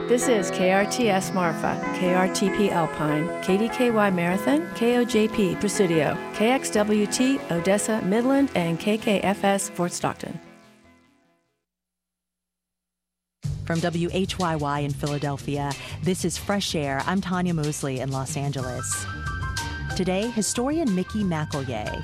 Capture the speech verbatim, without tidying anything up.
This is K R T S Marfa, K R T P Alpine, K D K Y Marathon, K O J P Presidio, K X W T Odessa Midland, and K K F S Fort Stockton. From W H Y Y in Philadelphia, this is Fresh Air. I'm Tanya Mosley in Los Angeles. Today, historian Mickey McElroy